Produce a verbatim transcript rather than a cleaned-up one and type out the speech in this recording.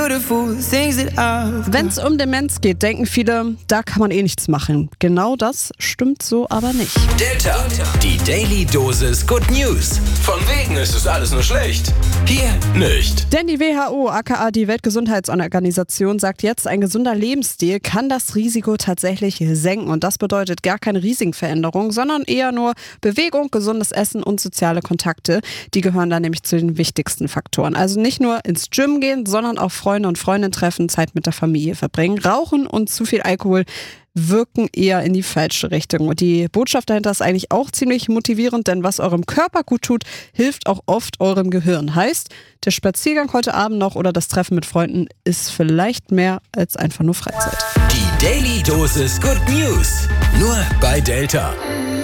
Wenn es um Demenz geht, denken viele, da kann man eh nichts machen. Genau das stimmt so aber nicht. Delta, die Daily Dosis Good News. Von wegen ist es alles nur schlecht. Hier nicht. Denn die W H O, aka die Weltgesundheitsorganisation, sagt jetzt, ein gesunder Lebensstil kann das Risiko tatsächlich senken. Und das bedeutet gar keine riesigen Veränderungen, sondern eher nur Bewegung, gesundes Essen und soziale Kontakte. Die gehören da nämlich zu den wichtigsten Faktoren. Also nicht nur ins Gym gehen, sondern auch Freunde und Freundinnen treffen, Zeit mit der Familie verbringen. Rauchen und zu viel Alkohol wirken eher in die falsche Richtung. Und die Botschaft dahinter ist eigentlich auch ziemlich motivierend, denn was eurem Körper gut tut, hilft auch oft eurem Gehirn. Heißt, der Spaziergang heute Abend noch oder das Treffen mit Freunden ist vielleicht mehr als einfach nur Freizeit. Die Daily Dosis Good News. Nur bei Delta.